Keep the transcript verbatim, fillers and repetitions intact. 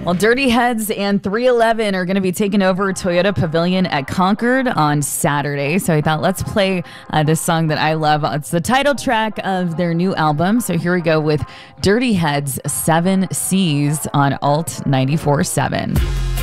Well, Dirty Heads and three eleven are going to be taking over Toyota Pavilion at Concord on Saturday. So I thought, let's play uh, this song that I love. It's the title track of their new album. So here we go with Dirty Heads, Seven Seas on Alt ninety-four point seven.